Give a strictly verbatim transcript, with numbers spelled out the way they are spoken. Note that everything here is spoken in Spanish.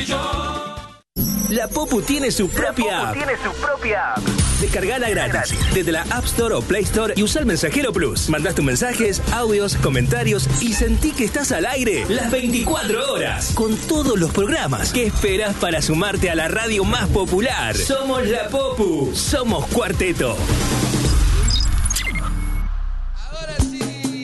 La Popu tiene su propia app. tiene su propia app. Descargala gratis desde la App Store o Play Store y usa el Mensajero Plus. Mandás tus mensajes, audios, comentarios y sentí que estás al aire las veinticuatro horas con todos los programas. ¿Qué esperas para sumarte a la radio más popular? Somos La Popu. Somos Cuarteto.